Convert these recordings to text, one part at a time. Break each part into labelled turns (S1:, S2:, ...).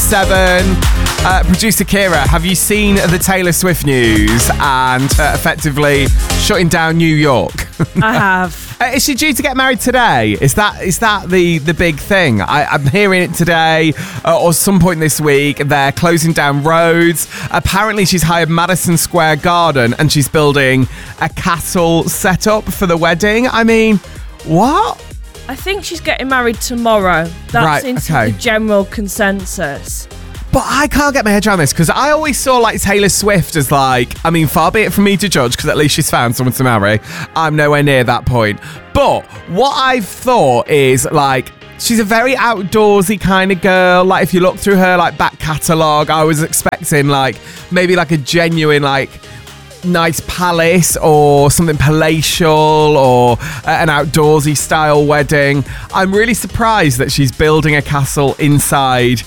S1: 7. Producer Kira, have you seen the Taylor Swift news and effectively shutting down New York?
S2: I have.
S1: Is she due to get married today? Is that the big thing? I'm hearing it today or some point this week. They're closing down roads. Apparently she's hired Madison Square Garden and she's building a castle set up for the wedding. I mean, what?
S2: I think she's getting married tomorrow. That seems to be the general consensus.
S1: But I can't get my head around this because I always saw like Taylor Swift as like, I mean, far be it from me to judge because at least she's found someone to marry. I'm nowhere near that point. But what I've thought is like, she's a very outdoorsy kind of girl. Like if you look through her like back catalogue, I was expecting like maybe like a genuine like nice palace or something palatial or an outdoorsy style wedding. I'm really surprised that she's building a castle inside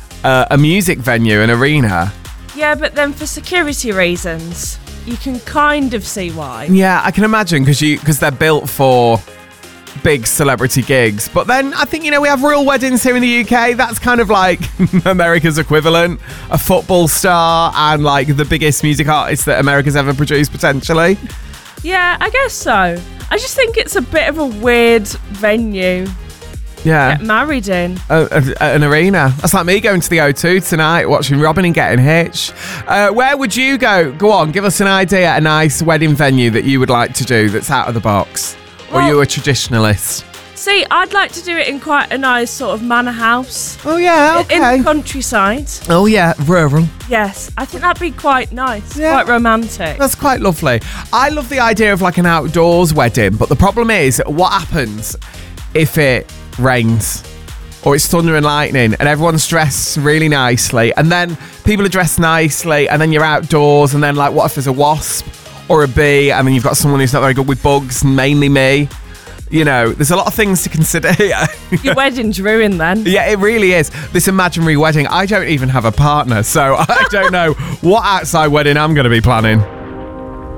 S1: a music venue, an arena.
S2: Yeah, but then for security reasons, you can kind of see why.
S1: Yeah, I can imagine because they're built for big celebrity gigs. But then I think, we have royal weddings here in the UK. That's kind of like America's equivalent. A football star and like the biggest music artist that America's ever produced, potentially.
S2: Yeah, I guess so. I just think it's a bit of a weird venue.
S1: Yeah.
S2: Get married in.
S1: An arena. That's like me going to the O2 tonight, watching Robin and getting hitched. Where would you go? Go on, give us an idea, a nice wedding venue that you would like to do that's out of the box. Or are you a traditionalist?
S2: See, I'd like to do it in quite a nice sort of manor house.
S1: Oh, yeah, okay.
S2: In the countryside.
S1: Oh, yeah, rural.
S2: Yes, I think that'd be quite nice,
S1: yeah.
S2: Quite romantic.
S1: That's quite lovely. I love the idea of like an outdoors wedding, but the problem is, what happens if it rains or it's thunder and lightning and everyone's dressed really nicely and then people are dressed nicely and then you're outdoors and then like what if there's a wasp or a bee and then you've got someone who's not very good with bugs, mainly me. There's a lot of things to consider here.
S2: Your wedding's ruined then.
S1: Yeah, it really is. This imaginary wedding, I don't even have a partner, so I don't know what outside wedding I'm going to be planning.